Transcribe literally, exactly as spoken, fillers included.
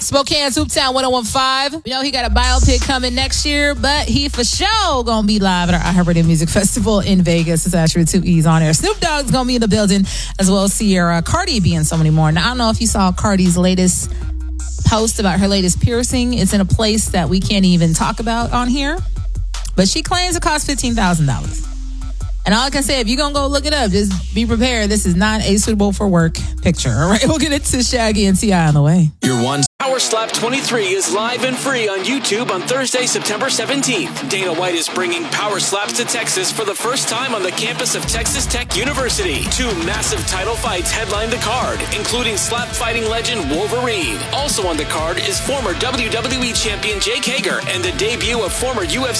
Spokane's Hooptown one oh one point five. We know he got a biopic coming next year, but he for sure gonna be live at our iHeartRadio Music Festival in Vegas. It's actually with two E's on there. Snoop Dogg's gonna be in the building, as well as Sierra. Cardi being so many more. Now, I don't know if you saw Cardi's latest post about her latest piercing. It's in a place that we can't even talk about on here, but she claims it cost fifteen thousand dollars. And all I can say, if you're going to go look it up, just be prepared. This is not a suitable for work picture. All right, we'll get into Shaggy and T I on the way. Your one Power Slap twenty-three is live and free on YouTube on Thursday, September seventeenth. Dana White is bringing Power Slaps to Texas for the first time on the campus of Texas Tech University. Two massive title fights headline the card, including slap fighting legend Wolverine. Also on the card is former W W E champion Jake Hager and the debut of former U F